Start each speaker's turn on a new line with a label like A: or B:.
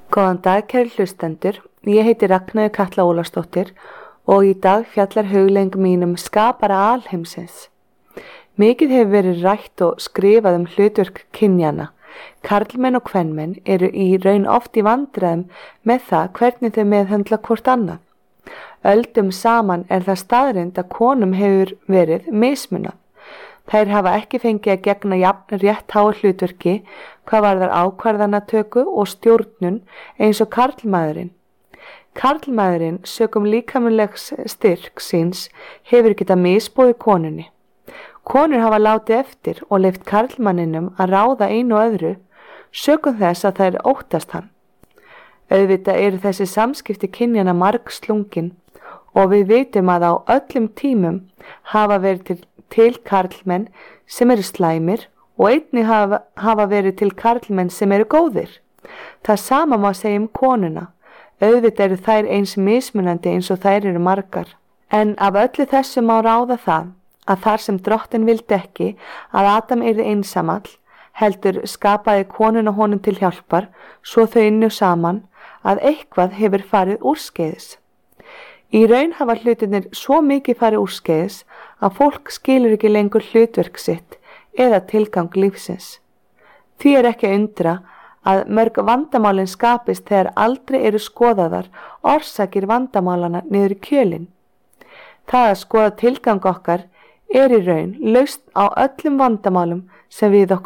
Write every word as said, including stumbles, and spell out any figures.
A: Góðan dag, kæru hlustendur. Ég heiti Ragnheiður Katla Ólafsdóttir og í dag fjallar hugleiðing mín um skapara alheimsins. Mikið hefur verið rætt og skrifað um hlutverk kynjanna. Karlmenn og kvenmenn eru í raun oft í vandræðum með það hvernig þau meðhöndla hvort annað. Öldum saman er það staðreynd að konum hefur verið mismunað. Þær hafa ekki fengið að gegna jafn rétt háu hlutverki hvað varðar ákvarðanatöku og stjórnun eins og karlmaðurinn. Karlmaðurinn sökum líkamlegs styrk síns hefur getað misboðið konunni. Konur hafa látið eftir og leyft karlmanninum að ráða einu og öðru sökum þess að þær óttast hann. Auðvitað eru þessi samskipti kynjanna margslungin og við vitum að á öllum tímum hafa verið til, til karlmenn sem eru slæmir og einnig hafa, hafa verið til karlmenn sem eru góðir. Það sama má segja um konuna. Auðvitað eru þær eins mismunandi eins og þær eru margar. En af öllu þessu má ráða það að þar sem Drottinn vildi ekki að Adam yrði einsamall, heldur skapaði konuna honum til hjálpar, svo þau ynnu saman að eitthvað hefur farið úrskeiðis. Í raun hafa hlutirnir svo mikið farið úrskeiðis að fólk skilur ekki lengur hlutverk sitt eða tilgang lífsins. Því er ekki að undra að mörg vandamálin skapist þegar aldrei eru skoðaðar orsakir vandamálana niður í kjölinn. Það að skoða tilgang okkar er í raun lausn á öllum vandamálum sem við okkur